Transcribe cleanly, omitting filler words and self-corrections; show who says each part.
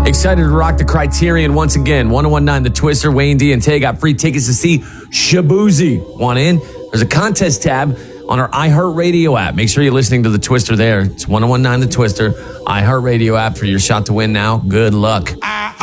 Speaker 1: Excited to rock the Criterion once again. 1019 The Twister, Wayne D and Tay got free tickets to see Shabuzi. Want in? There's a contest tab on our iHeartRadio app. Make sure you're listening to The Twister there. It's 1019 The Twister, iHeartRadio app for your shot to win now. Good luck.